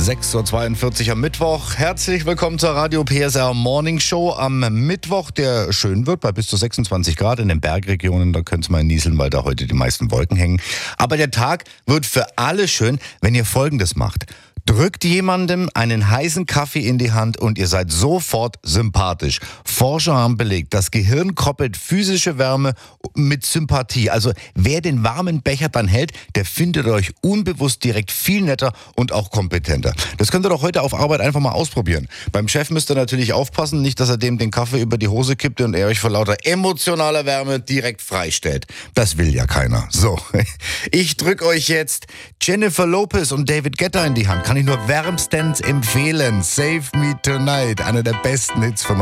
6.42 Uhr am Mittwoch. Herzlich willkommen zur Radio PSR Morning Show am Mittwoch, der schön wird bei bis zu 26 Grad in den Bergregionen. Da könnt ihr mal nieseln, weil da heute die meisten Wolken hängen. Aber der Tag wird für alle schön, wenn ihr Folgendes macht. Drückt jemandem einen heißen Kaffee in die Hand und ihr seid sofort sympathisch. Forscher haben belegt, das Gehirn koppelt physische Wärme mit Sympathie. Also wer den warmen Becher dann hält, der findet euch unbewusst direkt viel netter und auch kompetenter. Das könnt ihr doch heute auf Arbeit einfach mal ausprobieren. Beim Chef müsst ihr natürlich aufpassen, nicht, dass er dem den Kaffee über die Hose kippt und er euch vor lauter emotionaler Wärme direkt freistellt. Das will ja keiner. So, ich drück euch jetzt Jennifer Lopez und David Guetta in die Hand. Kann ich nur wärmstens empfehlen. Save Me Tonight, einer der besten Hits von